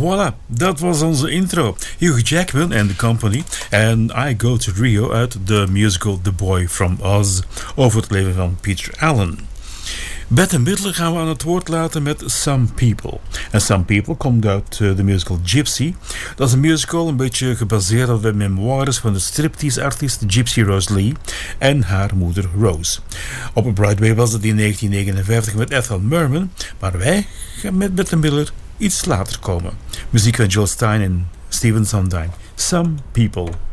Voilà, dat was onze intro. Hugh Jackman and the Company en I Go to Rio uit de musical The Boy from Oz over het leven van Peter Allen. Bette Midler gaan we aan het woord laten met Some People. En Some People komt uit de musical Gypsy. Dat is een musical een beetje gebaseerd op de memoires van de striptease-artiest Gypsy Rose Lee en haar moeder Rose. Op Broadway was het in 1959 met Ethel Merman, maar wij gaan met Bette Midler iets later komen. Muziek van Joel Stein en Stephen Sondheim. Some People.